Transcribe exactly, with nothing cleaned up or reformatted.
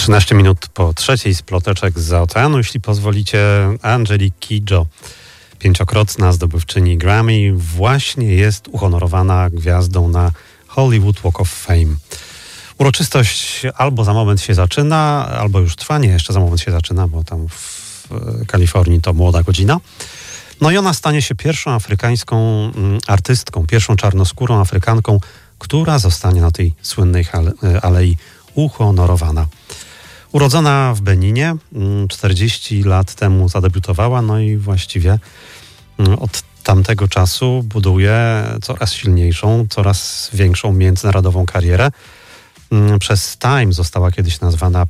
trzynaście minut po trzeciej z ploteczek zza oceanu. Jeśli pozwolicie, Angelique Kidjo, pięciokrotna zdobywczyni Grammy, właśnie jest uhonorowana gwiazdą na Hollywood Walk of Fame. Uroczystość albo za moment się zaczyna, albo już trwa. Nie, jeszcze za moment się zaczyna, bo tam w Kalifornii to młoda godzina. No i ona stanie się pierwszą afrykańską artystką, pierwszą czarnoskórą Afrykanką, która zostanie na tej słynnej alei uhonorowana. Urodzona w Beninie, czterdzieści lat temu zadebiutowała, no i właściwie od tamtego czasu buduje coraz silniejszą, coraz większą międzynarodową karierę. Przez Time została kiedyś nazwana